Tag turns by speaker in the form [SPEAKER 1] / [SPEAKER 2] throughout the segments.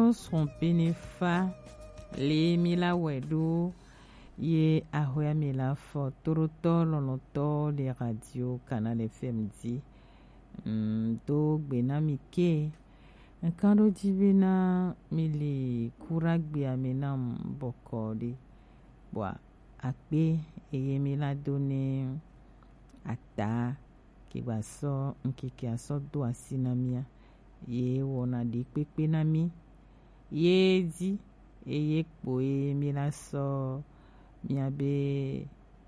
[SPEAKER 1] srompene fa le mi la wedo ye ahoya mi la fo toroto loloto le radio Canal FM di do gbena mi ke nkan do jibina mi le kuragbe amena mboko de bwa akpe eye mi la done ata ki gba so nkiki aso do asinamia ye wona di pepe na mi ye di eye kpo ye mi la so miabe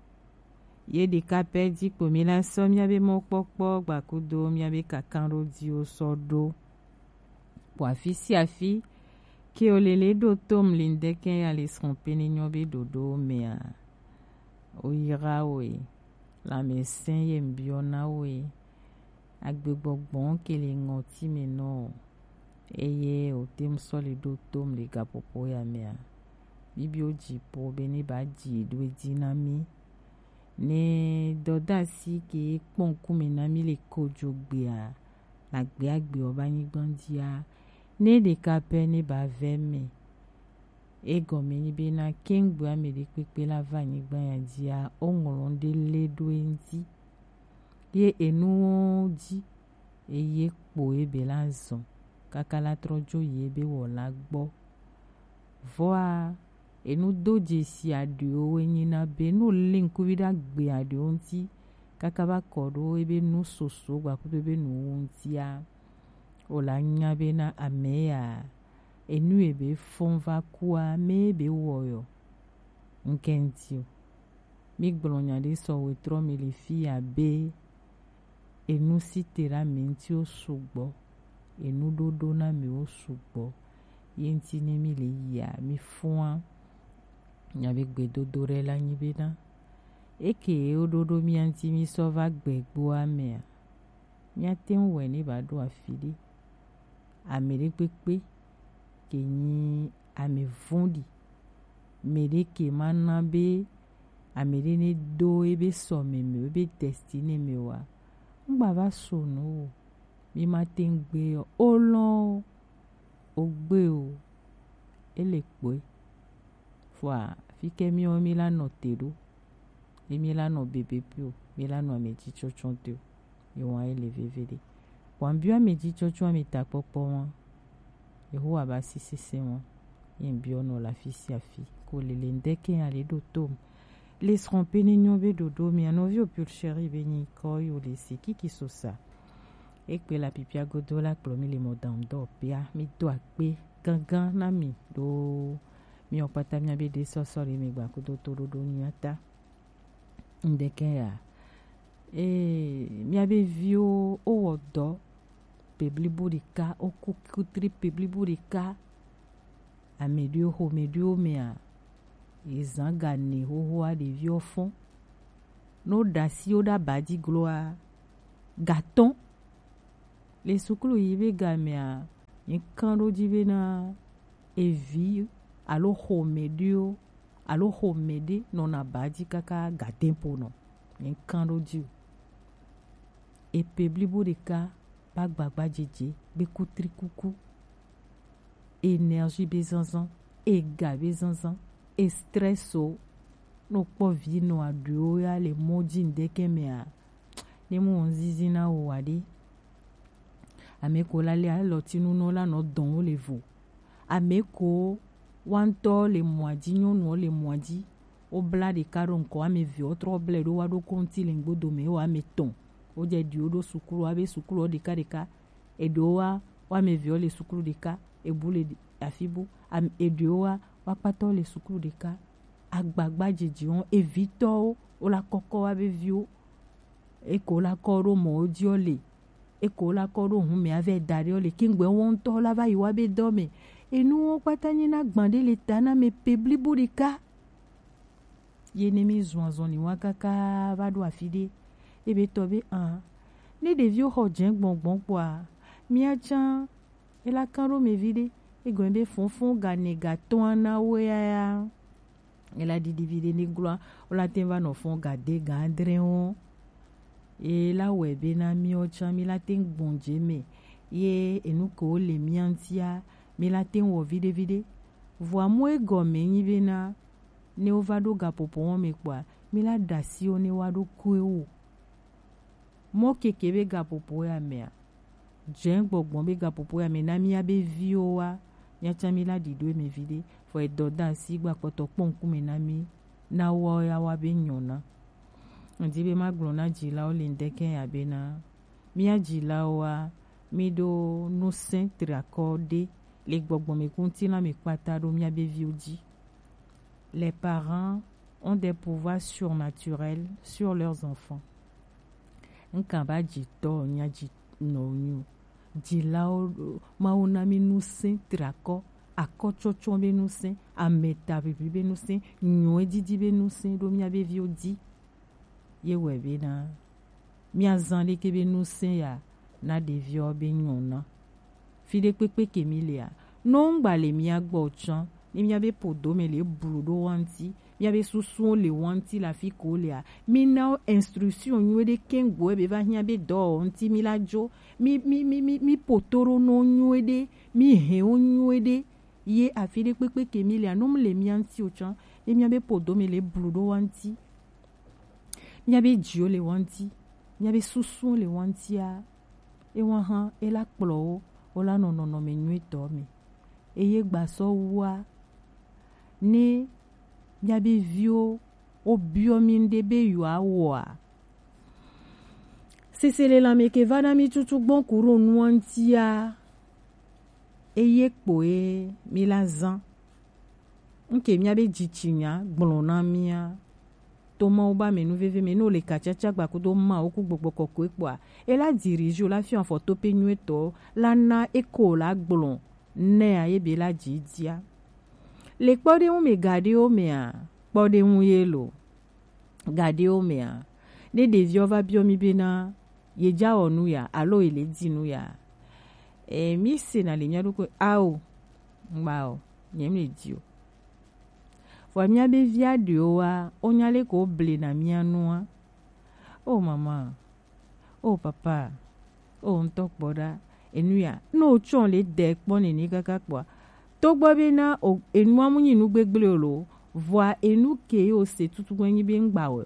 [SPEAKER 1] ye de kape di kpo mi la so miabe mokpokpo gbakudo miabe kakanro di o so do po afisi afi ki olele do tom lindeke ya le srompene nyobe dodo mea oyira we la mesen ye mbiona we agbegbogbon kele ngoti meno eye o tem so le do tom le gapopo ya mea bibi o jipo beni ba ji do dinami ne doda si ke kponkume na mi le kojo gbe a la gbe agbe oba nyigbandia ne de kape ne ba veme egome ni be na kengbu amede pepe la va nyigban ya dia ongoronde le do enti ye enu di eye kpo ebe la zon kakala trojo yebe wola gbo voa enu doje si adio wenyina be no linku vida gbe adio nti kakaba kodo ebe nu soso gba ku bebe nu nti a ola nya be na ameya enu ebe fonva kuwa mebe woyo nkentio mi gbolonya de so wetro mi le fi abe enu sitera menti o sugbo enu dodo na mi o sugbo yenti ne mi le ya mi fun nyabe gbe dodo re la nyibe na eke ododo mi anti mi so va gbegbo ame mi aten we ni ba do afili amere pepe kenyi ame vondi mere ke mana be amere ne do ebe so meme ebe destiny me wa ngba va so no mi maten gbe olon ogbe o ele pe fois fike mi o mi la no teru mi la no bebe pio mi la no meji chochonte mi wa ele vevede kwambia meji chochon mi ta popo won yeho aba sisise won yin bi ono la fisi afi ko lele ndeke ale do tom les srompene nyobe dodo mi anovio pur chéri beni ko yo le siki ki sosa ekpe la pipia godola plomi le modam do pia mi do akpe gangan na mi do mi opata mi abe de so sorry mi gba kudo todo do nyata ndeke ya mi abe vio o wodo pebli burika o kukutri pebli burika medio mea izanga ne ho a de vio fon no da si o da badi gloa gaton le sukulu yibe gamea yinkando jibe na evi alo homede no na badi kaka gatempo no yinkando jiu e pebli burika bagbagba jeje be kutri kuku énergie bezanzan ega bezanzan e stresso no po vi no aduo ya le moji ndeke mea ne mo nzizi na o wade ameko la le alotinu no la no don o le vo ameko wanto le moadi nyonu le moadi o bla de karo nko ame vi otro ble do wado konti le ngbodo me o ame ton o je di odo sukuru abe sukuru de ka edo wa me vi o le sukuru de ka ebule afibu am edoa wa pato le sukuru de ka agbagba jeji on evito o la koko wa be vio e ko la koro mo odi ole e ko la koro hun me ave dare ole kingbe won to la va yiwa be dome enu o patani na gbande le tana me pebli burika ye ne mi zonzon ni wa kaka va do afide e be tobe ne de vio ho jen gbongbon kwa mi achan e la karo me vide e go be fonfon gane gaton na we ya e la di divide ni gloa o la ten va no fon gade gandre on e la webe na mi o chan mi la ten gbonje me ye enu ko le mi antia mi la ten wo vide voa mo e gome nyi bena ne o va do gapopo won me kwa mi la dasi o ne wa do kuewo mo keke be gapopo ya me jen gbogbon be gapopo ya me na mi abe vi o wa nya cha mi la dido e me vide fo e do dasi gba poto ponku me na mi na wo ya wa be nyona ndi be maglo na jila o le ndeke ya be na mi a jila wa mi do no sen triacorde les gbogbon me kunti la me pata do mi abe vi oji. Les parents ont des pouvoirs surnaturels sur leurs enfants. Nkamba jito nya jino nyu jila o mauna mi no sen triacorde akochocho be no sen ameta be no sen nyu edidi be no sen do mi abe vi oji. Ye webe na mi azan le kebe no sen ya na devio be nyona fide pepe kemilia no ngbale mi agbo chan ni mi abe podo me le brudo wanti mi abe susu le wanti la fi ko le a mi na instruction nyu de kengo be va hia be do onti mi la jo mi potoro no nyu de mi he o nyu de ye afide pepe kemilia no le mi anti o chan ni mi abe podo me le brudo wanti mi abe jio le wanti mi abe susu le wanti a e wan han e la kplo o la no me nyu to mi e ye gba so wa ni mi abe vio o bio mi ndebe yu a wa sesele la me ke vana mi tutu gbon kuro nu wanti a e ye kpo e mi la zan nke mi abe jichinya gbon na mi a toma oba me nou veve me nou le kachacha gba kudo ma oku gbogbo koko ekpo a e la dirige o la fi an foto pe nyu eto la na eko la gblon ne a yebe la jidia le kpode un me gade o me a kpode un yelo gade o me a de devio va bio mi bena ye ja onu ya alo ele dinu ya e mi se na le nyaro ko ao ngba nyem le dio fwa mi abe via de wa onyale ko ble na mi anua oh mama oh papa oh ntok boda enuya no chon le de poni ni kaka kwa to gbo be na enu amunyi nu gbegble olo voa enu ke o se tutu gwenyi be ngba we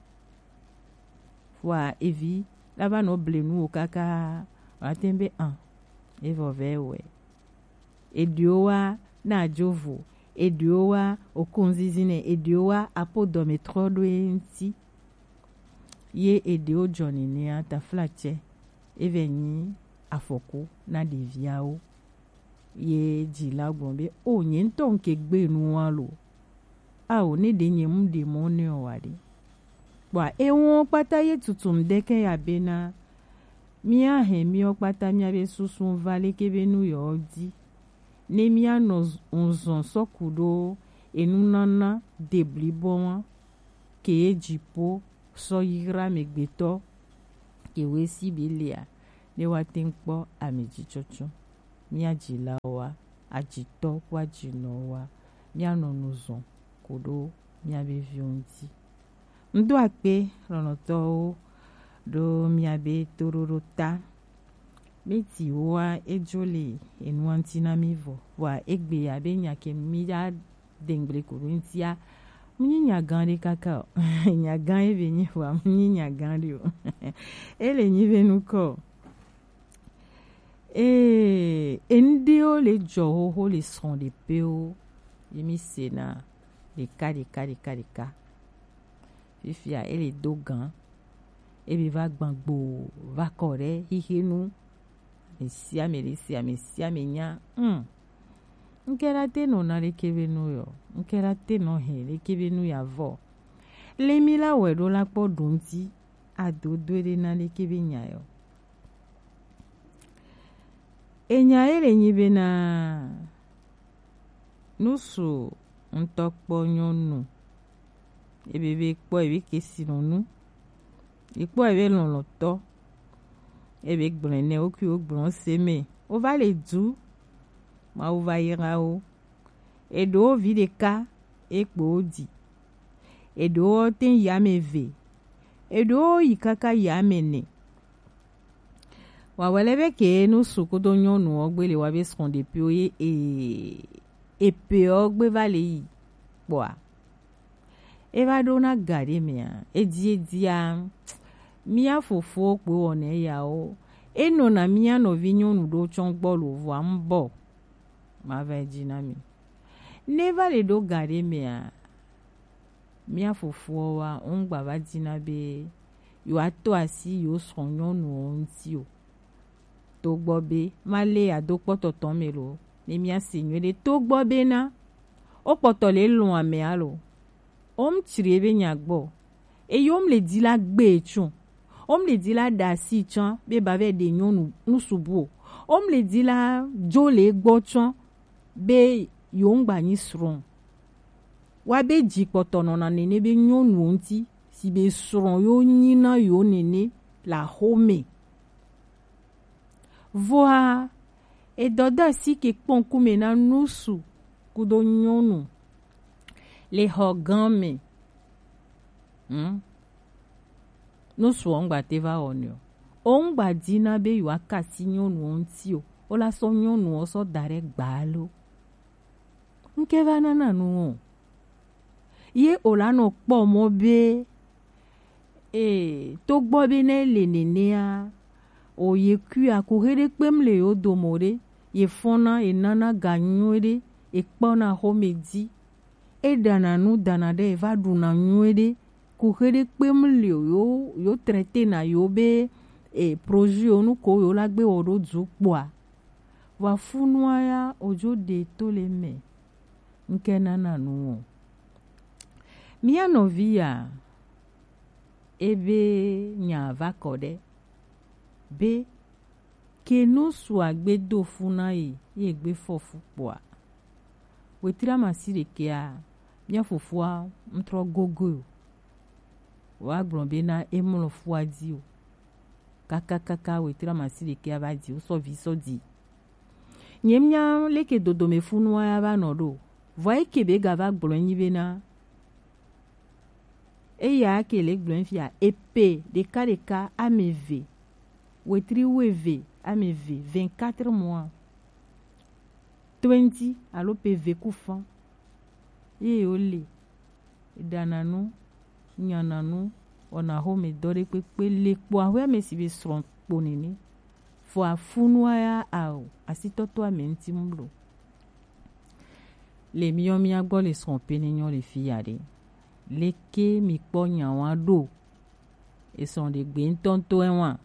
[SPEAKER 1] fwa evi lava no ble nu o kaka atembe an evo vewe ediowa na jovo ediowa okunzizine ediowa apodometrodo enti ye edio Johnny ne ata flache evenyi afoko na deviao ye jila gbombe o nyen ton ke gbe nu alo a o ne de nyem de mo ne o wade wa e won pata ye tutum deke ya bena mi a he mi o pata mi abe susun vale ke benu yo di ne mi a no onzon sokudo enu nana debli bon ke ejipo so yira megbeto ke we si bilia ne watin po ameji chocho mi ajila wa ajito kwa jino wa mi anonuzon kodo mi abe vionti ndo akpe ronoto do mi abe tororota meti wa ejole enuanti na mivo wa egbe abe nyake mi ya dengle kuruntia mnyinya gande kaka nya gan ebe nyi wa mnyinya gande o ele nyi venuko endio le joho le son de peo yemi sena de ka fifia ele dogan ebe va gbangbo va kore hihenu mesia me nya nkera te no na le kebe nu yo nkera te no he le kebe nu ya vo le mila wedo la po donti adodo de na le kebe nya yo enya ele nyibe na nusu ntokpo nyonu ebebe kpo ebe kesi nonu ikpo ebe lon to ebe gblene oku ogbon seme o va le du ma o va ira o edo vide ka ekpo di edo ten ya meve edo yikaka ya mene wa wele be ke nu suku do nyonu ogbe le wa be skon depuis oye e pe ogbe vale yi boa e va do na gade mia e dia mia fofo pe one ya o e no na mia no vi nyonu do chon gbo lo vo ambo ma va jina mi ne vale do gade mia fofo wa on gba va jina be yo ato asi yo son nyonu onti o to gbo be ma le adokpo toton melo ni mia sinyo de to gbo be na o poto le lon ame alo om tire be nyagbo e yom le di la gbe chun om le di la da si chan be ba ve de nyonu nusubu om le di la jo le gbo chan be yo ngba ni sron wa be ji poto no na nene be nyonu onti si be sron yo nyina yo nene la home voa e doda si ke pon kume na nusu kudo nyonu le hogame nusu ongba teva onyo ongba dina be yo akasi nyonu onti o la so nyonu o so dare gbalo nke vana na nu ye olano po mo be to gbo be ne le nene a o ye ku akurere pemle o domore ye fona e nana ganyore e pona homedi e dana nu dana de va duna nyore kurere pemle yo traité na yo be projet onu ko yo la gbe odo zukpoa wa funwa ya ojo de to le me nke nana nu mia novia ebe nya vakode be ke no su agbedo funa ye gbe fofu poa wetira masire ke a mia fofua mtro gogo wa gbonbe na emulo fuadi o kaka wetira masire ke a ba di o so vi so di nyemnya leke dodo me funwa ya ba nodo voye ke be ga va gbonyi be na e ya ke le gbon fia ep de ka ameve wetri weve ameve 24 mois 20 alo pv kufan ye ole dananu nyananu ona home dore pepe lekpo ahwe me si be sron ponini fo afunwa ya ao asitoto amenti mlo le miomi agbo le son peninyo le fiade leke mi kpo nyawan do e son de gbe ntonto enwa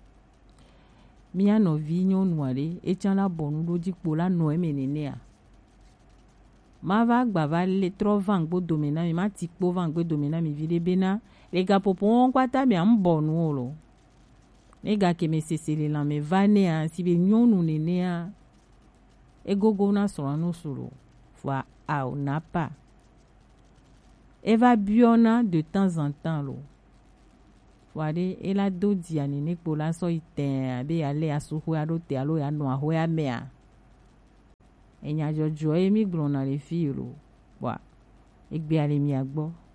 [SPEAKER 1] mi ano vi nyonu ale e chan la bonu do dikpo la no emenene a ma va gba va le tro van gbo domina mi ma ti kpo van gbo domina mi vide bena le ga popo on kwata mi am bonu olo le ga ke me sesele la me vane a si be nyonu nene a e gogo na so no solo fois au napa eva biona de temps en temps lo wade ela do dia ni nekpo la so iten be ale asuhu ado te alo ya no aho ya mea enya jojo e mi gbon na le fi lo wa egbe ale mi agbo